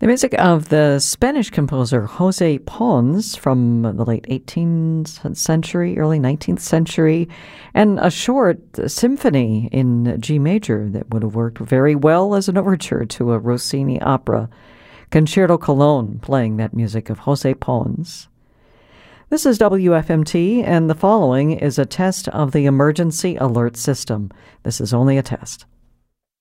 The music of the Spanish composer Jose Pons from the late 18th century, early 19th century, and a short symphony in G major that would have worked very well as an overture to a Rossini opera. Concerto Cologne playing that music of Jose Pons. This is WFMT, and the following is a test of the emergency alert system. This is only a test.